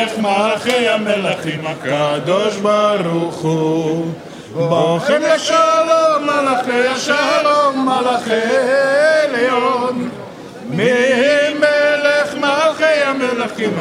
מלך מלכי המלכים הקדוש ברוך הוא. בוכם לשלום מלכי השלום מלכי עליון, ממלך מלכי המלכים